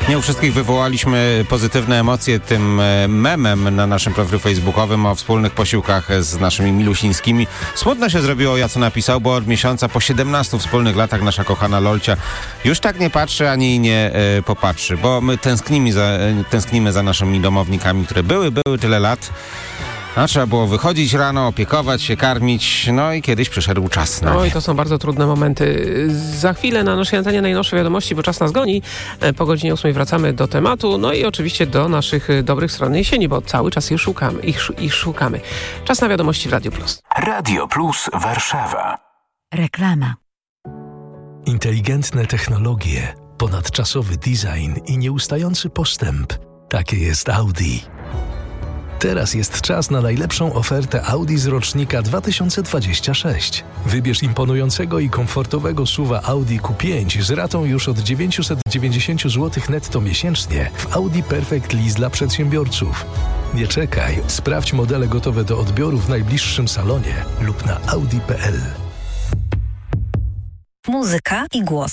Nie u wszystkich wywołaliśmy pozytywne emocje tym memem na naszym profilu facebookowym o wspólnych posiłkach z naszymi milusińskimi. Smutno się zrobiło, ja co napisał, bo od miesiąca po 17 wspólnych latach nasza kochana Lolcia już tak nie patrzy, ani nie popatrzy, bo my tęsknimy za naszymi domownikami, które były tyle lat. A trzeba było wychodzić rano, opiekować się, karmić, no i kiedyś przyszedł czas na nie. No i to są bardzo trudne momenty. Za chwilę na naszej antenie najnowsze wiadomości, bo czas nas goni. Po godzinie 8 wracamy do tematu, no i oczywiście do naszych dobrych stron jesieni, bo cały czas ich szukamy. Czas na wiadomości w Radio Plus. Radio Plus Warszawa. Reklama. Inteligentne technologie, ponadczasowy design i nieustający postęp. Takie jest Audi. Teraz jest czas na najlepszą ofertę Audi z rocznika 2026. Wybierz imponującego i komfortowego SUV-a Audi Q5 z ratą już od 990 zł netto miesięcznie w Audi Perfect Lease dla przedsiębiorców. Nie czekaj, sprawdź modele gotowe do odbioru w najbliższym salonie lub na audi.pl. Muzyka i głos.